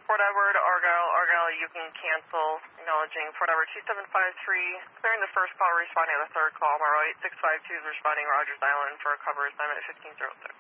Fort Edward, Argyle. Argyle, you can cancel. Acknowledging Fort Edward 2753. Clearing the first call, responding to the third call. Morrow 8652 is responding Rogers Island for a cover assignment 1506.